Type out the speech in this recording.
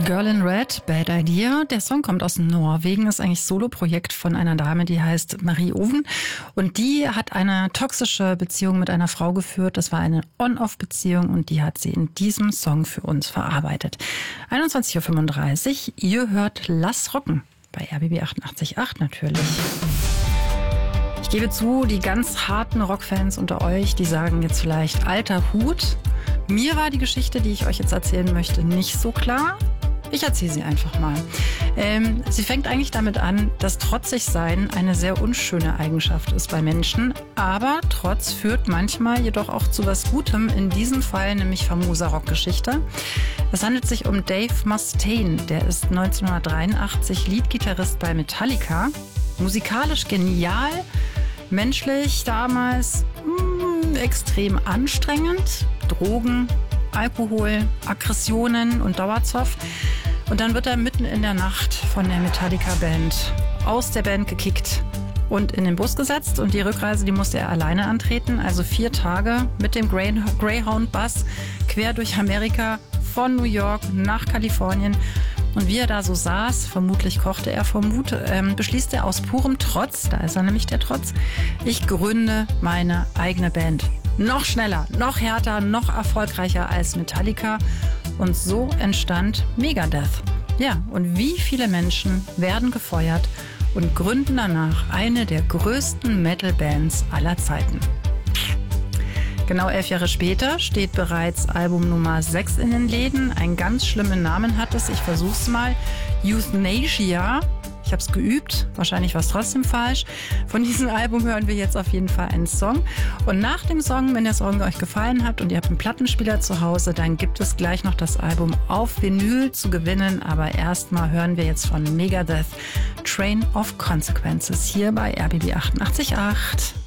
Girl in Red, Bad Idea. Der Song kommt aus Norwegen, ist eigentlich Solo-Projekt von einer Dame, die heißt Marie Oven. Und die hat eine toxische Beziehung mit einer Frau geführt. Das war eine On-Off-Beziehung und die hat sie in diesem Song für uns verarbeitet. 21.35 Uhr, ihr hört Lass rocken bei RBB 88.8 natürlich. Ich gebe zu, die ganz harten Rockfans unter euch, die sagen jetzt vielleicht alter Hut. Mir war die Geschichte, die ich euch jetzt erzählen möchte, nicht so klar. Ich erzähle sie einfach mal. Sie fängt eigentlich damit an, dass Trotzigsein eine sehr unschöne Eigenschaft ist bei Menschen. Aber Trotz führt manchmal jedoch auch zu was Gutem. In diesem Fall nämlich famoser Rockgeschichte. Es handelt sich um Dave Mustaine. Der ist 1983 Leadgitarrist bei Metallica. Musikalisch genial, menschlich damals extrem anstrengend. Drogen, Alkohol, Aggressionen und Dauerzoff. Und dann wird er mitten in der Nacht von der Metallica-Band aus der Band gekickt und in den Bus gesetzt. Und die Rückreise, die musste er alleine antreten. Also 4 Tage mit dem Greyhound-Bus quer durch Amerika von New York nach Kalifornien. Und wie er da so saß, vermutlich kochte er beschließt er aus purem Trotz, da ist er nämlich der Trotz, ich gründe meine eigene Band. Noch schneller, noch härter, noch erfolgreicher als Metallica. Und so entstand Megadeth. Ja, und wie viele Menschen werden gefeuert und gründen danach eine der größten Metal-Bands aller Zeiten. Genau 11 Jahre später steht bereits Album Nummer 6 in den Läden. Einen ganz schlimmen Namen hat es, ich versuch's mal. Euthanasia. Ich habe es geübt, wahrscheinlich war es trotzdem falsch. Von diesem Album hören wir jetzt auf jeden Fall einen Song. Und nach dem Song, wenn der Song euch gefallen hat und ihr habt einen Plattenspieler zu Hause, dann gibt es gleich noch das Album auf Vinyl zu gewinnen. Aber erstmal hören wir jetzt von Megadeth Train of Consequences hier bei RBB 88.8.